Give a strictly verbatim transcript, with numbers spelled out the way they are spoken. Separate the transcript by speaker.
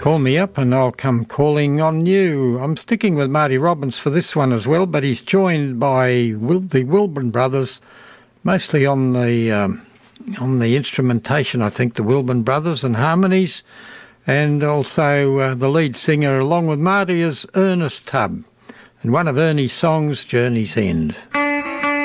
Speaker 1: Call me up and I'll come calling on you. I'm sticking with Marty Robbins for this one as well, but he's joined by Wil- the Wilburn brothers, mostly on the um, on the instrumentation, I think, the Wilburn brothers and harmonies, and also uh, the lead singer along with Marty is Ernest Tubb, and one of Ernie's songs, Journey's End.